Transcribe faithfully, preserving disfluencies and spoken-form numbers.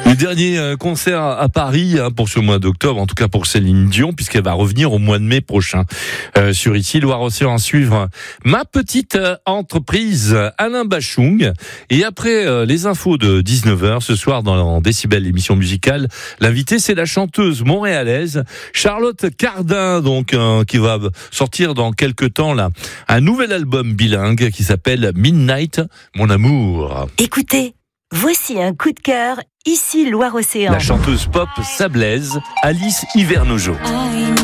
Le dernier euh, concert à Paris hein, pour ce mois d'octobre, en tout cas pour Céline Dion, puisqu'elle va revenir au mois de mai prochain euh, sur ici Loire-Océan. À suivre Ma petite euh, entreprise, Alain Bachung. Et après euh, les infos de dix-neuf heures ce soir dans Décibel, l'émission musicale, l'invité c'est la chanteuse montréalaise Charlotte Cardin, donc euh, qui va sortir dans quelques temps là un nouvel album bilingue qui s'appelle Midnight, mon amour. Écoutez, voici un coup de cœur, ici Loire-Océan. La chanteuse pop sablaise Alice Hivernojo.